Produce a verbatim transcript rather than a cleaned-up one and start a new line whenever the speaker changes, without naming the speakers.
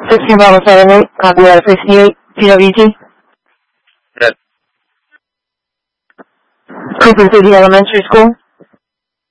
sixteen Bravo seven eight, copy out of sixty-eight, P W T.
Good.
Cooper City Elementary School.